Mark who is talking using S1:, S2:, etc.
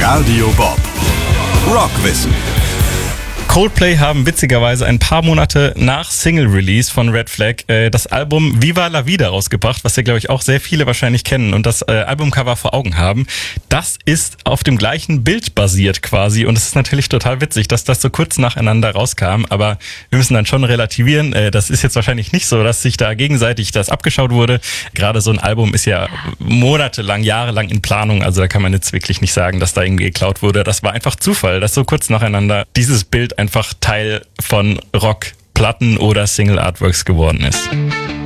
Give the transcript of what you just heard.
S1: Radio Bob. Rockwissen.
S2: Coldplay haben witzigerweise ein paar Monate nach Single-Release von Red Flag das Album Viva la Vida rausgebracht, was ja, glaube ich, auch sehr viele wahrscheinlich kennen und das Albumcover vor Augen haben. Das ist auf dem gleichen Bild basiert quasi und es ist natürlich total witzig, dass das so kurz nacheinander rauskam, aber wir müssen dann schon relativieren. Das ist jetzt wahrscheinlich nicht so, dass sich da gegenseitig das abgeschaut wurde. Gerade so ein Album ist ja monatelang, jahrelang in Planung, also da kann man jetzt wirklich nicht sagen, dass da irgendwie geklaut wurde. Das war einfach Zufall, dass so kurz nacheinander dieses Bild einfach Teil von Rockplatten oder Single-Artworks geworden ist.